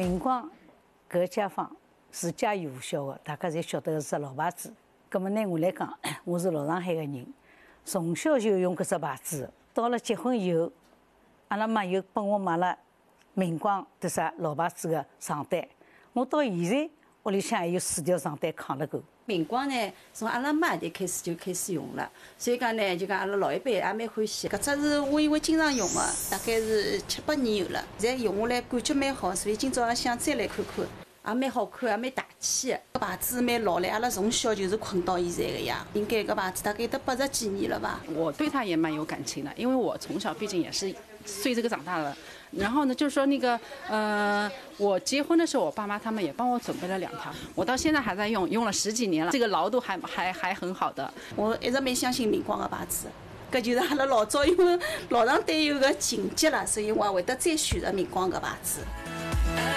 明光搿街坊是家喻户晓的，大家侪晓得是只老牌子。葛么呢，我来讲，我是老上海个人，从小就用搿只牌子。到了结婚以后，阿拉妈又帮我买了明光迭啥老牌子个床单，我到现在屋里向还有4条床单扛了够。 明光呢，从阿拉妈代开始就开始用了，所以讲呢，就讲阿拉老一辈也蛮欢喜。搿只是我因为经常用的，大概是7、8年有了，现在用下来感觉蛮好，所以今朝也想再来看看，也蛮好看，也蛮大气的。搿牌子蛮老了，阿拉从小就是困到现在个呀，应该搿牌子大概有得80几年了吧。 我对它也蛮有感情的，因为我从小毕竟也是随这个长大的。然后呢，就是说那个我结婚的时候，我爸妈他们也帮我准备了2条，我到现在还在用，用了10几年了，这个牢度还很好的。 我一直蛮相信明光的牌子，搿就是阿拉老早因为老上对有个情节了，所以我也会得再选择明光搿牌子。